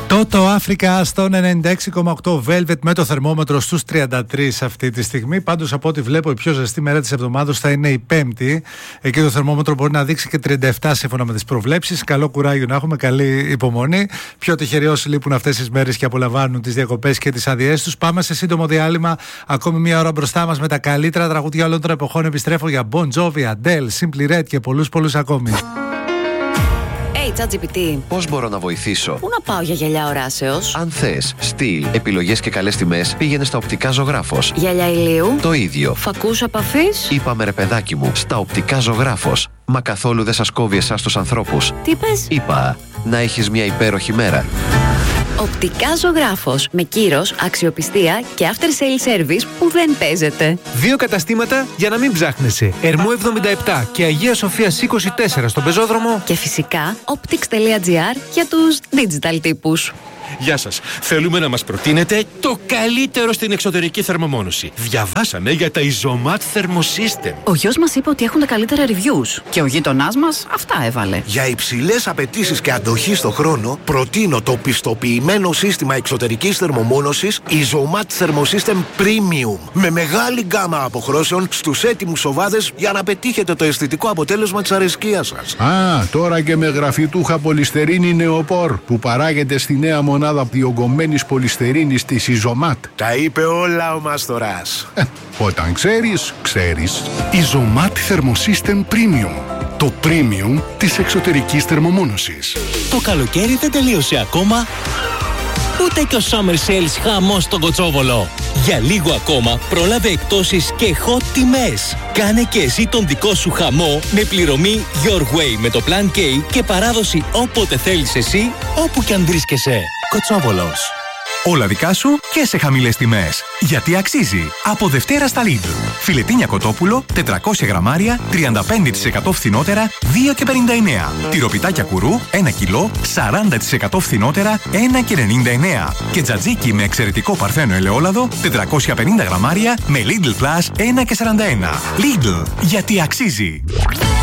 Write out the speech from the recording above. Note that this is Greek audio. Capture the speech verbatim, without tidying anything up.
Toto Africa στον ενενήντα έξι κόμμα οκτώ Velvet με το θερμόμετρο στους τριάντα τρεις αυτή τη στιγμή. Πάντως από ό,τι βλέπω η πιο ζεστή μέρα της εβδομάδας θα είναι η Πέμπτη. Εκεί το θερμόμετρο μπορεί να δείξει και τριάντα επτά σύμφωνα με τις προβλέψεις. Καλό κουράγιο να έχουμε, καλή υπομονή. Πιο τυχεροί όσοι λείπουν αυτές τις μέρες και απολαμβάνουν τις διακοπές και τις άδειές τους. Πάμε σε σύντομο διάλειμμα. Ακόμη μία ώρα μπροστά μας με τα καλύτερα τραγούδια όλων των εποχών. Επιστρέφω για Bon Jovi, Adele, Simply Red και πολλούς πολλούς ακόμη. Hey, ChatGPT. Πώς μπορώ να βοηθήσω? Πού να πάω για γυαλιά οράσεως? Αν θες στυλ, επιλογές και καλές τιμές, πήγαινε στα Οπτικά Ζωγράφος. Γυαλιά ηλίου. Το ίδιο. Φακούς επαφής. Είπαμε ρε παιδάκι μου, στα Οπτικά Ζωγράφος. Μα καθόλου δεν σας κόβει εσάς τους ανθρώπους. Τι πες? Είπα, να έχεις μια υπέροχη μέρα. Οπτικά Ζωγράφος. Με κύρος, αξιοπιστία και after sale service που δεν παίζεται. Δύο καταστήματα για να μην ψάχνεσαι. Ερμού εβδομήντα επτά και Αγία Σοφίας είκοσι τέσσερα στον πεζόδρομο. Και φυσικά optics.gr για τους digital τύπους. Γεια σας. Θέλουμε να μας προτείνετε το καλύτερο στην εξωτερική θερμομόνωση. Διαβάσαμε για τα Isomat Thermosystem. Ο γιος μας είπε ότι έχουν τα καλύτερα reviews. Και ο γείτονάς μας αυτά έβαλε. Για υψηλές απαιτήσεις και αντοχή στο χρόνο, προτείνω το πιστοποιημένο σύστημα εξωτερικής θερμομόνωσης Isomat Thermosystem Premium. Με μεγάλη γκάμα αποχρώσεων στους έτοιμους σοβάδες για να πετύχετε το αισθητικό αποτέλεσμα της αρεσκίας σας. Α, τώρα και με γραφιτούχα πολυστερίνη νεοπόρ που παράγεται στη νέα μονάδα διογκωμένης πολυστερίνης της Isomat. Τα είπε όλα ο Μάστορας. Ε, όταν ξέρεις, ξέρεις. Isomat Thermosystem Premium. Το premium της εξωτερικής θερμομόνωσης. Το καλοκαίρι δεν τελείωσε ακόμα, ούτε και ο Summer Sales χαμός στον Κοτσόβολο. Για λίγο ακόμα πρόλαβε εκπτώσεις και hot τιμές. Κάνε και εσύ τον δικό σου χαμό με πληρωμή Your Way με το Plan K και παράδοση όποτε θέλεις εσύ, όπου κι αν βρίσκεσαι. Κοτσόβολος. Όλα δικά σου και σε χαμηλές τιμές. Γιατί αξίζει. Από Δευτέρα στα Lidl. Φιλετίνια κοτόπουλο, τετρακόσια γραμμάρια, τριάντα πέντε τοις εκατό φθηνότερα, δύο και πενήντα εννέα. Τυροπιτάκια κουρού, ένα κιλό, σαράντα τοις εκατό φθηνότερα, ένα και ενενήντα εννέα. Και τζατζίκι με εξαιρετικό παρθένο ελαιόλαδο, τετρακόσια πενήντα γραμμάρια, με Lidl Plus, ένα και σαράντα ένα. Lidl. Γιατί αξίζει.